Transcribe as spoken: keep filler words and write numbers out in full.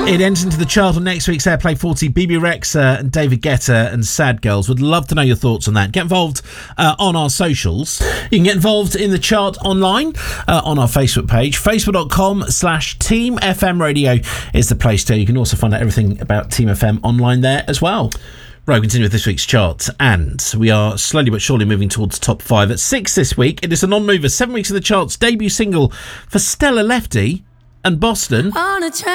It enters into the chart on next week's Airplay forty. B B Rexha and David Guetta and Sad Girls. Would love to know your thoughts on that. Get involved uh, on our socials. You can get involved in the chart online uh, on our Facebook page. Facebook.com slash Team FM Radio is the place to. You can also find out everything about Team F M online there as well. Right, we continue with this week's chart, and we are slowly but surely moving towards top five. At six this week, it is a non-mover. Seven weeks of the charts, debut single for Stella Lefty and Boston. On a